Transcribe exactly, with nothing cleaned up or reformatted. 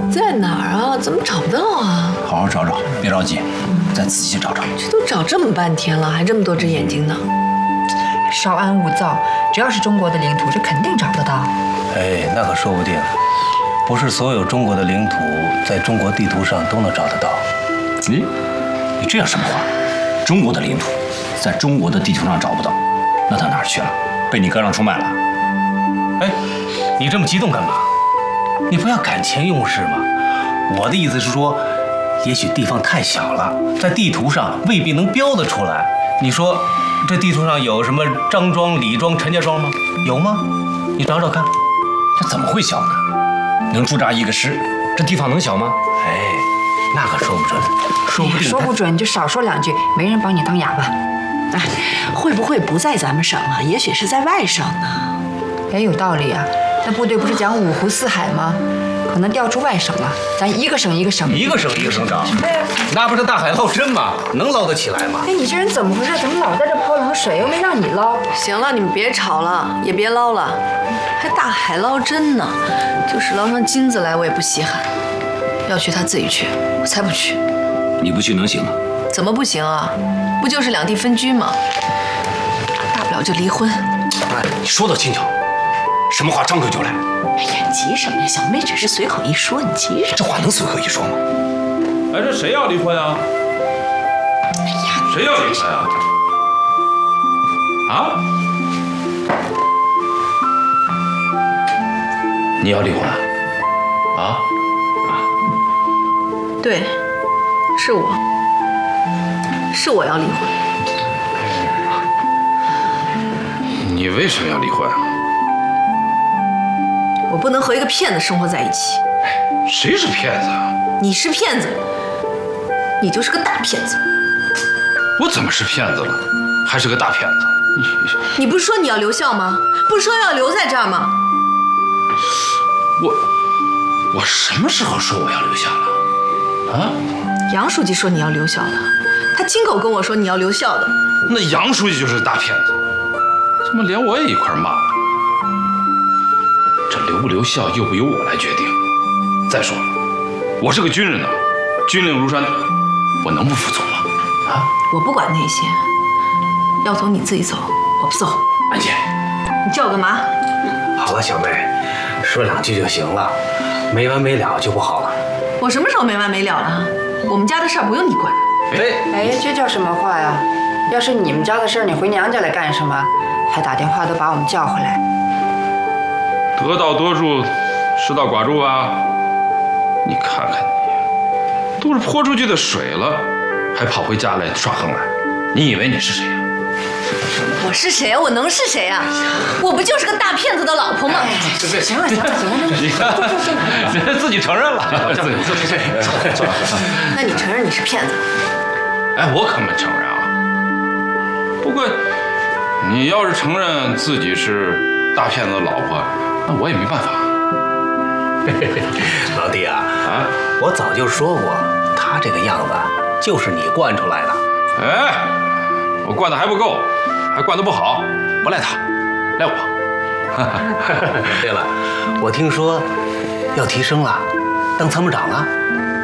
在哪儿啊？怎么找不到啊？ 好好找找，别着急，再仔细找找。 这都找这么半天了，还这么多只眼睛呢。 稍安勿躁，只要是中国的领土，这肯定找得到。 哎，那可说不定，不是所有中国的领土在中国地图上都能找得到。 你，你这样什么话？中国的领土在中国的地图上找不到，那到哪儿去了？被你哥让出卖了？ 哎，你这么激动干嘛？你不要感情用事吗？我的意思是说，也许地方太小了，在地图上未必能标得出来。你说，这地图上有什么张庄、李庄、陈家庄吗？有吗？你找找看。 这怎么会小呢？能驻扎一个师，这地方能小吗？ 哎，那可说不准，说不定。 说不准你就少说两句，没人帮你当哑巴。 哎，会不会不在咱们省啊？也许是在外省呢。 也有道理啊，那部队不是讲五湖四海吗？可能调出外省了，咱一个省一个省， 一个省一个省找。那不是大海捞针吗？能捞得起来吗？ 哎，你这人怎么回事？怎么老在这泼冷水？又没让你捞。 行了，你们别吵了，也别捞了，还大海捞针呢。就是捞上金子来，我也不稀罕。要去他自己去，我才不去。 你不去能行吗？ 怎么不行啊？不就是两地分居吗？大不了就离婚。 哎，你说的轻巧，什么话张口就来。 哎呀，急什么呀？小妹只是随口一说，你急什么？ 这话能随口一说吗？ 哎，这谁要离婚啊？ 哎呀， 谁要离婚啊？啊？你要离婚啊？啊？啊？ 对，是我，是我要离婚。 你为什么要离婚啊？ 我不能和一个骗子生活在一起。 谁是骗子啊？ 你是骗子，你就是个大骗子。 我怎么是骗子了？还是个大骗子？ 你不是说你要留校吗？不是说要留在这儿吗？ 我我什么时候说我要留下了？啊？ 杨书记说你要留校的，他亲口跟我说你要留校的。 那杨书记就是大骗子，怎么连我也一块骂了？这留不留校又不由我来决定。再说了，我是个军人呢，军令如山，我能不服从吗？啊！ 我不管那些，要走你自己走，我不走。 安姐， 你叫我干嘛？ 好了，小妹，说两句就行了，没完没了就不好了。 我什么时候没完没了了？我们家的事儿不用你管。 哎哎，这叫什么话呀？要是你们家的事儿，你回娘家来干什么？还打电话都把我们叫回来。 得道多助，失道寡助啊！你看看你，都是泼出去的水了，还跑回家来耍横来？你以为你是谁呀？ 我是谁啊？我能是谁啊？我不就是个大骗子的老婆吗？ 行了行了行了， 你看，自己承认了。自己自己那你承认你是骗子？ 哎，我可没承认啊。不过，你要是承认自己是大骗子的老婆，那我也没办法。 老弟啊， 啊， 我早就说过，他这个样子就是你惯出来的。 哎，我惯的还不够，还惯得不好，不赖他，赖我。 对了，我听说要提升了，当参谋长了。